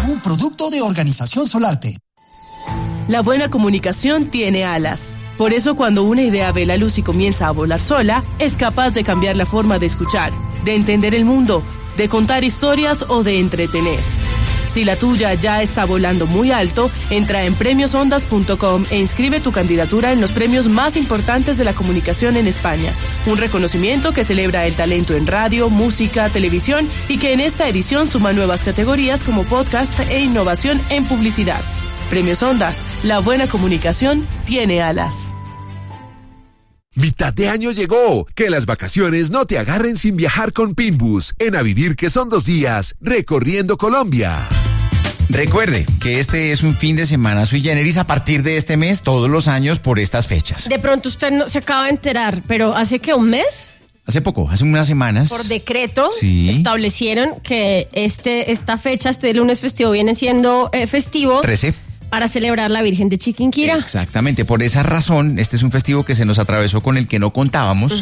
un producto de Organización Solarte. La buena comunicación tiene alas. Por eso cuando una idea ve la luz y comienza a volar sola, es capaz de cambiar la forma de escuchar, de entender el mundo, de contar historias o de entretener. Si la tuya ya está volando muy alto, entra en premiosondas.com e inscribe tu candidatura en los premios más importantes de la comunicación en España. Un reconocimiento que celebra el talento en radio, música, televisión y que en esta edición suma nuevas categorías como podcast e innovación en publicidad. Premios Ondas, la buena comunicación tiene alas. Mitad de año llegó. Que las vacaciones no te agarren sin viajar con Pinbus. En A Vivir que son 2 días, recorriendo Colombia. Recuerde que este es un fin de semana sui generis a partir de este mes, todos los años por estas fechas. De pronto usted no se acaba de enterar, pero ¿hace qué, un mes? Hace poco, hace unas semanas. Por decreto, sí, establecieron que esta fecha, este lunes festivo, viene siendo festivo. 13. Para celebrar la Virgen de Chiquinquirá. Exactamente, por esa razón, este es un festivo que se nos atravesó con el que no contábamos.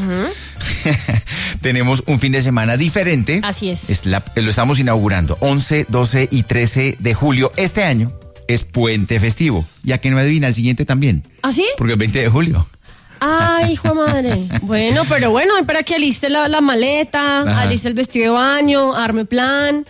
Tenemos un fin de semana diferente. Así es. Lo estamos inaugurando 11, 12 y 13 de julio. Este año es puente festivo. Ya que no adivina, el siguiente también. ¿Ah, sí? Porque el 20 de julio. Ay, hijo de madre. Bueno, pero bueno, para que aliste la maleta, aliste el vestido de baño, arme plan.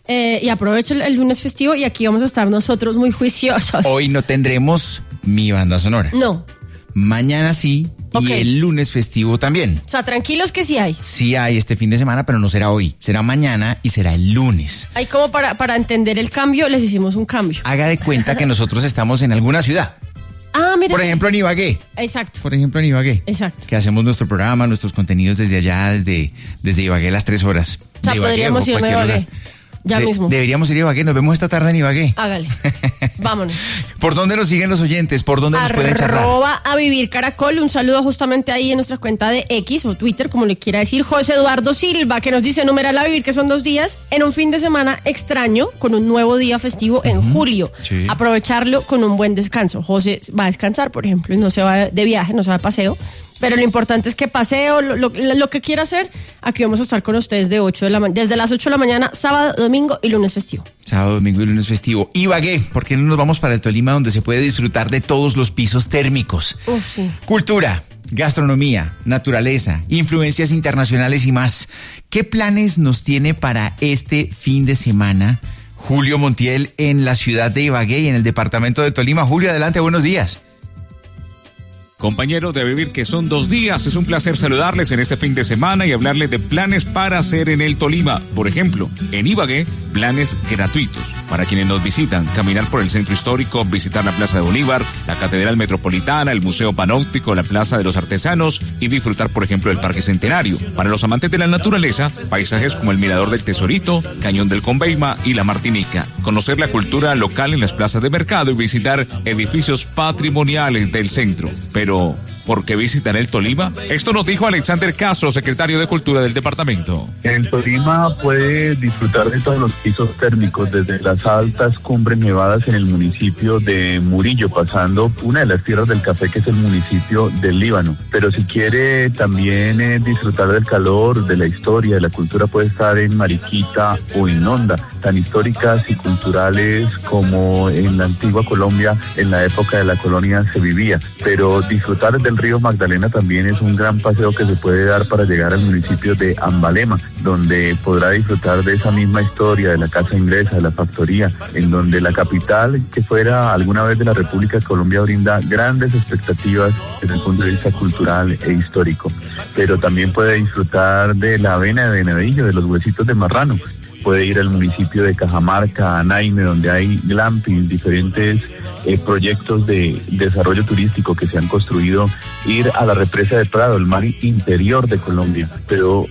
Y aprovecho el lunes festivo y aquí vamos a estar nosotros muy juiciosos. Hoy no tendremos mi banda sonora. No. Mañana sí, y el lunes festivo también. O sea, tranquilos que sí hay. Sí hay este fin de semana, pero no será hoy. Será mañana y será el lunes. Ahí como para entender el cambio, les hicimos un cambio. Haga de cuenta que nosotros estamos en alguna ciudad. Ah, mira. Por ejemplo, en Ibagué. Exacto. Por ejemplo, en Ibagué. Exacto. Que hacemos nuestro programa, nuestros contenidos desde allá, desde Ibagué las 3 horas. O sea, podríamos irme a Ibagué. Ya mismo. Deberíamos ir a Ibagué. Nos vemos esta tarde en Ibagué. Hágale. Vámonos. ¿Por dónde nos siguen los oyentes? ¿Por dónde nos pueden charlar? @ A Vivir Caracol. Un saludo justamente ahí en nuestra cuenta de X o Twitter, como le quiera decir. José Eduardo Silva, que nos dice: numeral A Vivir, que son 2 días, en un fin de semana extraño, con un nuevo día festivo en julio. Sí. Aprovecharlo con un buen descanso. José va a descansar, por ejemplo, y no se va de viaje, no se va de paseo. Pero lo importante es que paseo, lo que quiera hacer, aquí vamos a estar con ustedes desde las 8 de la mañana, sábado, domingo y lunes festivo. Sábado, domingo y lunes festivo. Ibagué, ¿por qué no nos vamos para el Tolima, donde se puede disfrutar de todos los pisos térmicos? Sí. Cultura, gastronomía, naturaleza, influencias internacionales y más. ¿Qué planes nos tiene para este fin de semana Julio Montiel en la ciudad de Ibagué y en el departamento de Tolima? Julio, adelante, buenos días. Compañeros de A Vivir, que son 2 días, es un placer saludarles en este fin de semana y hablarles de planes para hacer en el Tolima. Por ejemplo, en Ibagué, planes gratuitos para quienes nos visitan: caminar por el centro histórico, visitar la Plaza de Bolívar, la Catedral Metropolitana, el Museo Panóptico, la Plaza de los Artesanos y disfrutar, por ejemplo, del Parque Centenario. Para los amantes de la naturaleza, paisajes como el Mirador del Tesorito, Cañón del Conveima y la Martinica. Conocer la cultura local en las plazas de mercado y visitar edificios patrimoniales del centro. Pero, ¿por qué visitar el Tolima? Esto nos dijo Alexander Castro, secretario de Cultura del departamento. En el Tolima puede disfrutar de todos los pisos térmicos, desde las altas cumbres nevadas en el municipio de Murillo, pasando una de las tierras del café, que es el municipio del Líbano. Pero si quiere también disfrutar del calor, de la historia, de la cultura, puede estar en Mariquita o en Honda, tan históricas y culturales como en la antigua Colombia, en la época de la colonia se vivía. Pero disfrutar del río Magdalena también es un gran paseo que se puede dar para llegar al municipio de Ambalema, donde podrá disfrutar de esa misma historia, de la casa inglesa, de la factoría, en donde la capital, que fuera alguna vez de la República de Colombia, brinda grandes expectativas desde el punto de vista cultural e histórico. Pero también puede disfrutar de la avena de Venadillo, de los huesitos de marrano. Puede ir al municipio de Cajamarca, a Naime, donde hay glamping, diferentes proyectos de desarrollo turístico que se han construido, ir a la represa de Prado, el mar interior de Colombia. Pero